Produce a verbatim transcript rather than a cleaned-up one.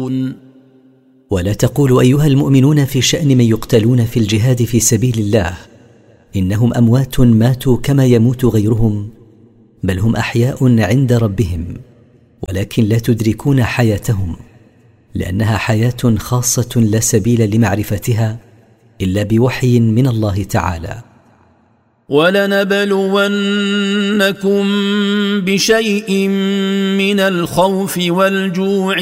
يقتلون. ولا تقولوا أيها المؤمنون في شأن من يقتلون في الجهاد في سبيل الله إنهم أموات ماتوا كما يموت غيرهم، بل هم أحياء عند ربهم ولكن لا تدركون حياتهم، لأنها حياة خاصة لا سبيل لمعرفتها إلا بوحي من الله تعالى. ولنبلونكم بشيء من الخوف والجوع